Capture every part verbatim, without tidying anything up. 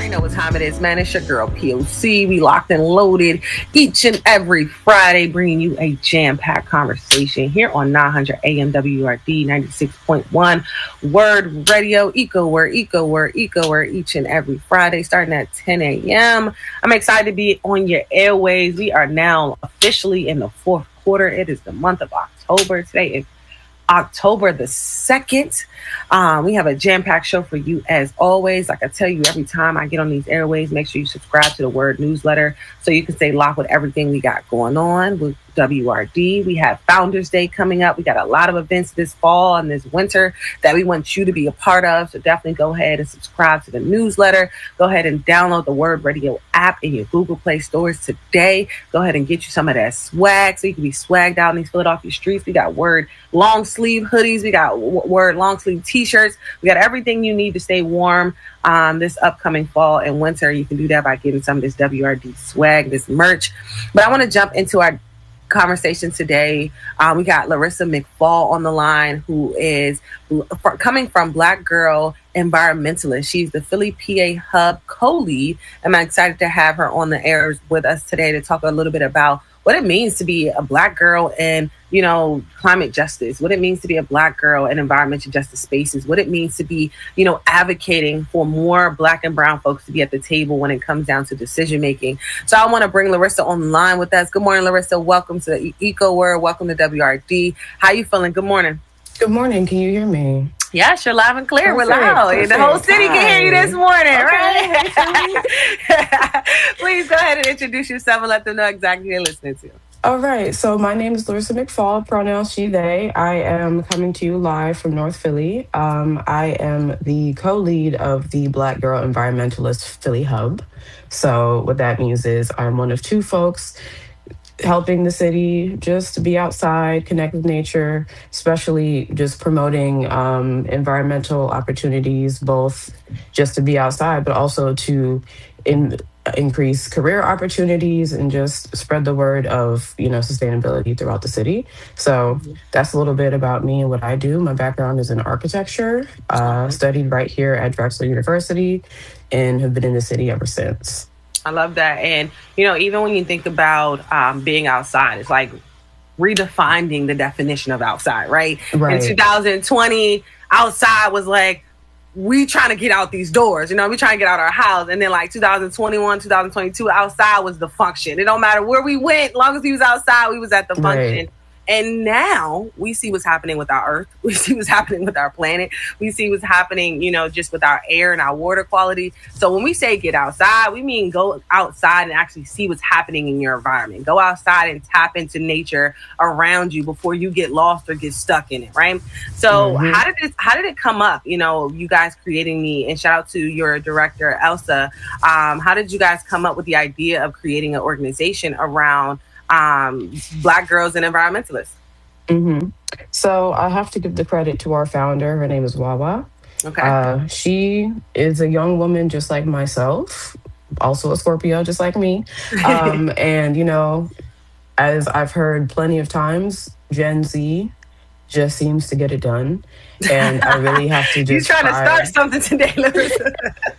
know what time it is, man. It's your girl P O C. We locked and loaded each and every Friday, bringing you a jam-packed conversation here on nine hundred A M W R D ninety-six point one Word Radio. Eco Word, Eco Word, Eco Word each and every Friday, starting at ten a.m. I'm excited to be on your airways. We are now officially in the fourth quarter. It is the month of October. Today is October the second. Um, we have a jam-packed show for you as always. Like I tell you every time I get on these airways, make sure you subscribe to the Word newsletter so you can stay locked with everything we got going on with W R D. We have Founders Day coming up. We got a lot of events this fall and this winter that we want you to be a part of. So definitely go ahead and subscribe to the newsletter. Go ahead and download the Word Radio app in your Google Play stores today. Go ahead and get you some of that swag so you can be swagged out in these Philadelphia streets. We got Word long sleeve hoodies. We got Word long sleeve t-shirts. We got everything you need to stay warm um, this upcoming fall and winter. You can do that by getting some of this W R D swag, this merch. But I want to jump into our conversation today. Um, we got Larissa McFall on the line, who is f- coming from Black Girl Environmentalist. She's the Philly P A Hub co-lead. I'm excited to have her on the air with us today to talk a little bit about what it means to be a Black girl in, you know, climate justice, what it means to be a Black girl in environmental justice spaces, what it means to be, you know, advocating for more Black and brown folks to be at the table when it comes down to decision making. So I want to bring Larissa online with us. Good morning, Larissa. Welcome to the Eco Word. Welcome to W R D. How you feeling? Good morning. Good morning. Can you hear me? Yes, you're loud and clear. Perfect, We're loud. Perfect. The whole city Hi. Can hear you this morning, okay. Right? Please go ahead and introduce yourself and let them know exactly who you're listening to. All right. So my name is Larissa McFall, pronouns she, they. I am coming to you live from North Philly. Um, I am the co-lead of the Black Girl Environmentalist Philly Hub. So what that means is I'm one of two folks helping the city just to be outside, connect with nature, especially just promoting um, environmental opportunities, both just to be outside, but also to in, increase career opportunities and just spread the word of, you know, sustainability throughout the city. So that's a little bit about me and what I do. My background is in architecture, uh, studied right here at Drexel University, and have been in the city ever since. I love that. And, you know, even when you think about um, being outside, it's like redefining the definition of outside, right? Right. In two thousand twenty, outside was like, we trying to get out these doors, you know, we trying to get out our house. And then like two thousand twenty-one, two thousand twenty-two, outside was the function. It don't matter where we went, as long as we was outside, we was at the function. Right. And now we see what's happening with our earth. We see what's happening with our planet. We see what's happening, you know, just with our air and our water quality. So when we say get outside, we mean go outside and actually see what's happening in your environment. Go outside and tap into nature around you before you get lost or get stuck in it, right? So mm-hmm. how did it how did it come up? You know, you guys creating the, and shout out to your director, Elsa. Um, how did you guys come up with the idea of creating an organization around Um, Black girls and environmentalists? Mm-hmm. So I have to give the credit to our founder. Her name is Wawa. Okay. Uh, she is a young woman just like myself, also a Scorpio just like me. Um, and, you know, as I've heard plenty of times, Gen Z just seems to get it done. And I really have to just You're trying try. to start something today, Larissa.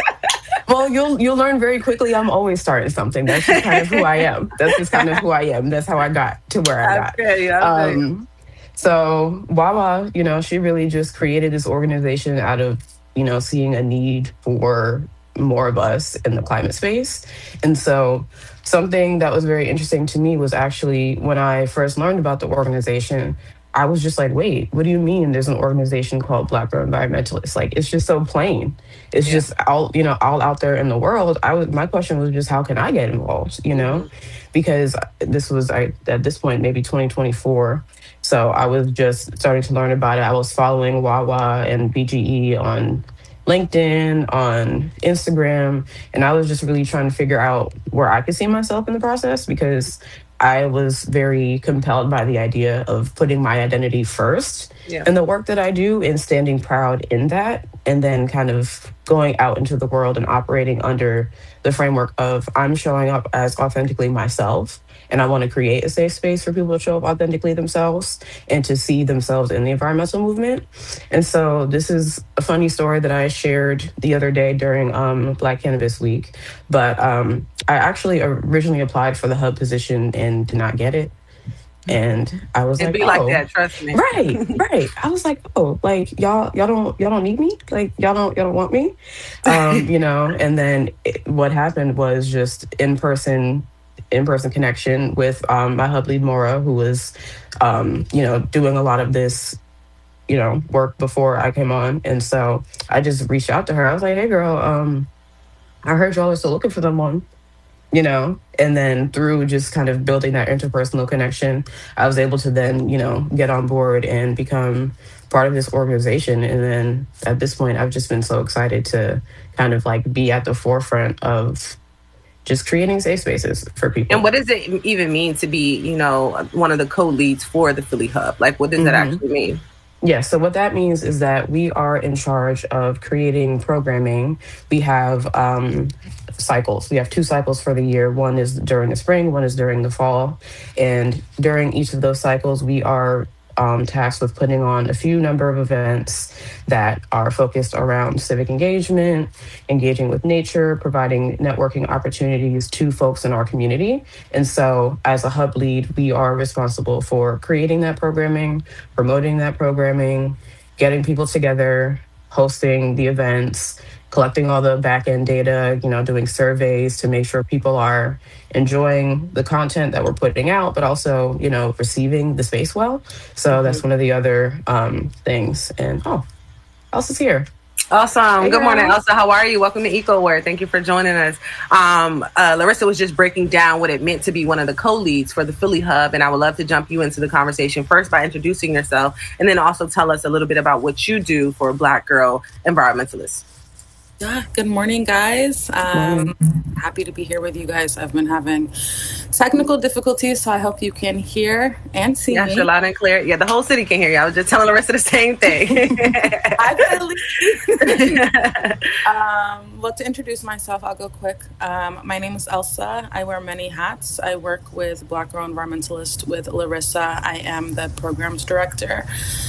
Well, you'll you'll learn very quickly. I'm always starting something. That's just kind of who I am. That's just kind of who I am. That's how I got to where I got. Okay, um, so Wawa, you know, she really just created this organization out of, you know, seeing a need for more of us in the climate space. And so something that was very interesting to me was actually when I first learned about the organization, I was just like, wait, what do you mean there's an organization called Black Girl Environmentalists? Like, it's just so plain. It's yeah. just all, you know, all out there in the world. I was, my question was just, how can I get involved, you know? Mm-hmm. Because this was, I, at this point, maybe twenty twenty-four. So I was just starting to learn about it. I was following Wawa and B G E on LinkedIn, on Instagram, and I was just really trying to figure out where I could see myself in the process, because I was very compelled by the idea of putting my identity first yeah. in the work that I do and standing proud in that, and then kind of going out into the world and operating under the framework of I'm showing up as authentically myself. And I want to create a safe space for people to show up authentically themselves and to see themselves in the environmental movement. And so this is a funny story that I shared the other day during um, Black Cannabis Week. But um, I actually originally applied for the hub position and did not get it. And I was It'd like, be oh, like that, trust me. Right, right. I was like, oh, like y'all, y'all don't, y'all don't need me. Like y'all don't, y'all don't want me. Um, you know. And then it, what happened was just in person, in person connection with um, my hub lead Mora, who was, um, you know, doing a lot of this, you know, work before I came on. And so I just reached out to her. I was like, hey, girl, um, I heard y'all are still looking for someone. You know, and then through just kind of building that interpersonal connection, I was able to then, you know, get on board and become part of this organization. And then at this point, I've just been so excited to kind of like be at the forefront of just creating safe spaces for people. And what does it even mean to be, you know, one of the co-leads for the Philly Hub? Like, what does mm-hmm. that actually mean? Yeah, so what that means is that we are in charge of creating programming. We have um, cycles. We have two cycles for the year. One is during the spring, one is during the fall. And during each of those cycles, we are um, tasked with putting on a few number of events that are focused around civic engagement, engaging with nature, providing networking opportunities to folks in our community. And so as a hub lead, we are responsible for creating that programming, promoting that programming, getting people together, hosting the events, collecting all the back end data, you know, doing surveys to make sure people are enjoying the content that we're putting out, but also, you know, receiving the space well. So mm-hmm. that's one of the other um, things. And oh, Elsa's here. Awesome. Hey, Good morning, Elsa. How are you? Welcome to EcoWord. Thank you for joining us. Um, uh, Larissa was just breaking down what it meant to be one of the co-leads for the Philly Hub, and I would love to jump you into the conversation first by introducing yourself, and then also tell us a little bit about what you do for Black Girl Environmentalists. Yeah, good morning, guys. Um, happy to be here with you guys. I've been having technical difficulties, so I hope you can hear and see yes, me. You're loud and clear. Yeah, the whole city can hear you. I was just telling Larissa the same thing. I believe. um, well, to introduce myself, I'll go quick. Um, my name is Elsa. I wear many hats. I work with Black Girl Environmentalist with Larissa. I am the programs director.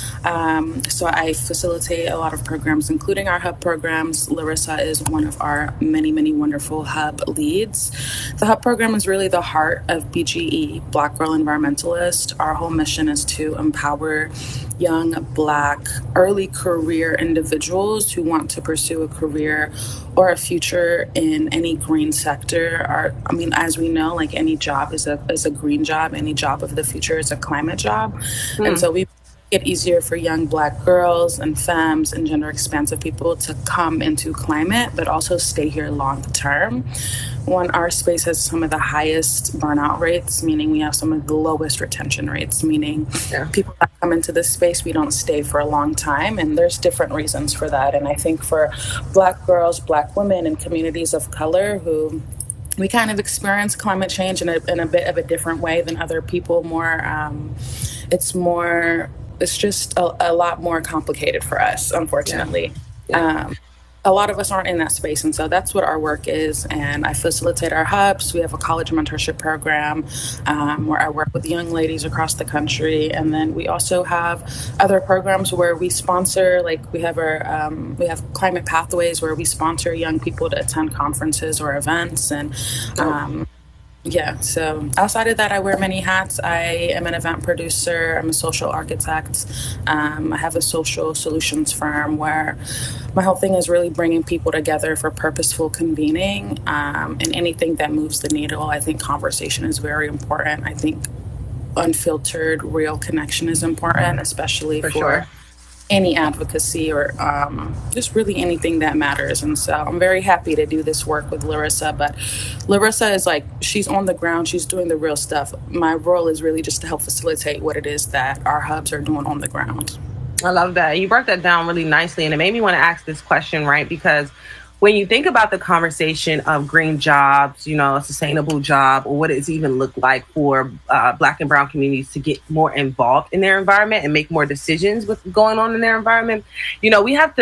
Um, so I facilitate a lot of programs, including our hub programs. Larissa is one of our many, many wonderful hub leads. The hub program is really the heart of B G E, Black Girl Environmentalist. Our whole mission is to empower young Black early career individuals who want to pursue a career or a future in any green sector. Our, I mean, as we know, like any job is a is a green job. Any job of the future is a climate job. Hmm. And so we it easier for young Black girls and femmes and gender expansive people to come into climate, but also stay here long term. One, our space has some of the highest burnout rates, meaning we have some of the lowest retention rates, meaning yeah. people that come into this space, we don't stay for a long time. And there's different reasons for that. And I think for Black girls, Black women, and communities of color who we kind of experience climate change in a, in a bit of a different way than other people, more, um, it's more, it's just a, a lot more complicated for us, unfortunately. Yeah. Yeah. Um, a lot of us aren't in that space, and so that's what our work is. And I facilitate our hubs. We have a college mentorship program um, where I work with young ladies across the country, and then we also have other programs where we sponsor. Like we have our um, we have Climate Pathways, where we sponsor young people to attend conferences or events, and. Um, Yeah, so outside of that, I wear many hats. I am an event producer. I'm a social architect. Um, I have a social solutions firm where my whole thing is really bringing people together for purposeful convening um, and anything that moves the needle. I think conversation is very important. I think unfiltered, real connection is important, especially for, for sure. any advocacy or um, just really anything that matters. And so I'm very happy to do this work with Larissa, but Larissa is like, she's on the ground, she's doing the real stuff. My role is really just to help facilitate what it is that our hubs are doing on the ground. I love that. You broke that down really nicely, and it made me want to ask this question, right? Because when you think about the conversation of green jobs, you know, a sustainable job, or what does it even look like for uh, Black and brown communities to get more involved in their environment and make more decisions with going on in their environment, you know, we have to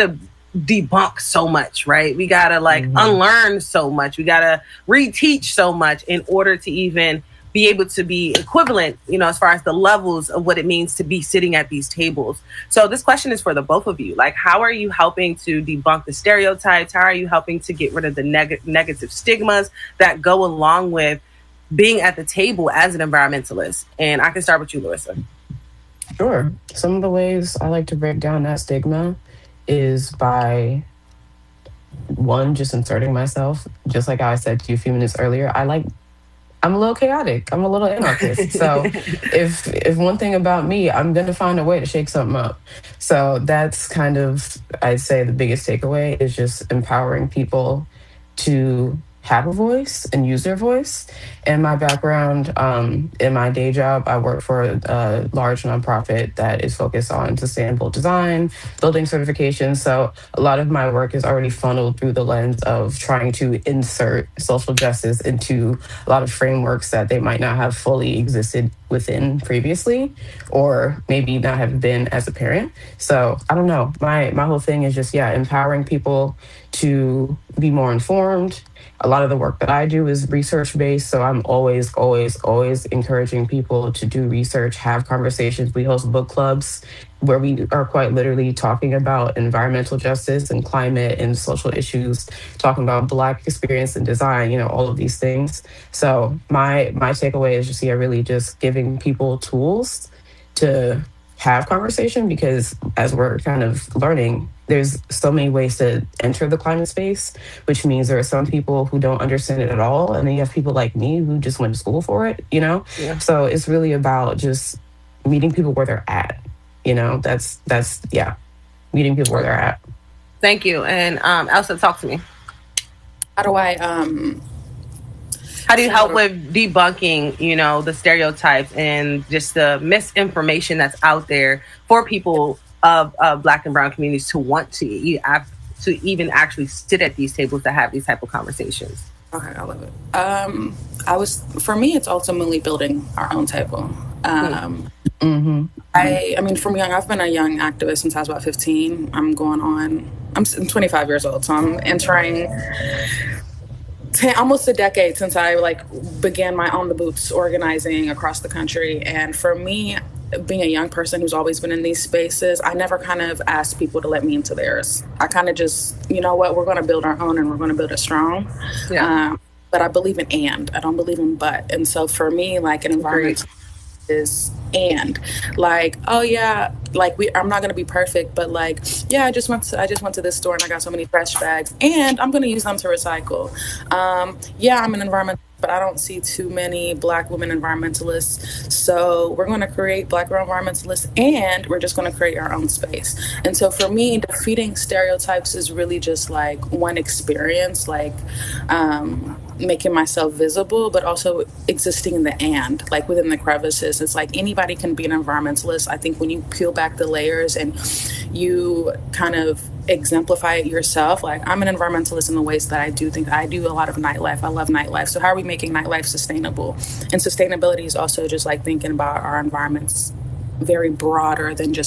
debunk so much, right? We gotta like mm-hmm. unlearn so much. We gotta reteach so much in order to even be able to be equivalent, you know, as far as the levels of what it means to be sitting at these tables. So this question is for the both of you. Like, how are you helping to debunk the stereotypes? How are you helping to get rid of the neg- negative stigmas that go along with being at the table as an environmentalist? And I can start with you, Larissa. Sure. Some of the ways I like to break down that stigma is by, one, just inserting myself. Just like I said to you a few minutes earlier, I like, I'm a little chaotic. I'm a little anarchist. So if if one thing about me, I'm going to find a way to shake something up. So that's kind of, I'd say the biggest takeaway is just empowering people to have a voice and use their voice. In my background, um, in my day job, I work for a, a large nonprofit that is focused on sustainable design, building certification. So a lot of my work is already funneled through the lens of trying to insert social justice into a lot of frameworks that they might not have fully existed within previously, or maybe not have been as apparent. So I don't know. My my whole thing is just, yeah, empowering people to be more informed. A lot of the work that I do is research-based, so I'm always, always, always encouraging people to do research, have conversations. We host book clubs where we are quite literally talking about environmental justice and climate and social issues, talking about Black experience and design, you know, all of these things. So my my takeaway is just, yeah, really just giving people tools to have conversation, because as we're kind of learning, there's so many ways to enter the climate space, which means there are some people who don't understand it at all. And then you have people like me who just went to school for it, you know? Yeah. So it's really about just meeting people where they're at, you know? That's, that's yeah, meeting people where they're at. Thank you. And um, Elsa, talk to me. How do I... um How do you help with debunking, you know, the stereotypes and just the misinformation that's out there for people of, of Black and brown communities to want to to even actually sit at these tables to have these type of conversations? Okay, I love it. Um, I was for me, it's ultimately building our own table. Um, mm-hmm. I, I mean, from young, I've been a young activist since I was about fifteen. I'm going on. I'm, I'm twenty-five years old, so I'm entering. Ten, almost a decade since I like began my on the boots organizing across the country. And for me, being a young person who's always been in these spaces, I never kind of asked people to let me into theirs. I kind of just, you know what, we're going to build our own and we're going to build it strong. Yeah. Um, but I believe in and, I don't believe in but. And so for me, like an environment is and like, oh yeah, like we I'm not gonna be perfect, but like, yeah, I just went to I just went to this store and I got so many trash bags and I'm gonna use them to recycle. Um, yeah, I'm an environmental, but I don't see too many Black women environmentalists. So we're gonna create Black girl environmentalists and we're just gonna create our own space. And so for me, defeating stereotypes is really just like one experience, like um making myself visible, but also existing in the and, like within the crevices. It's like anybody can be an environmentalist. I think when you peel back the layers and you kind of exemplify it yourself, like I'm an environmentalist in the ways that I do think I do a lot of nightlife. I love nightlife. So how are we making nightlife sustainable? And sustainability is also just like thinking about our environments very broader than just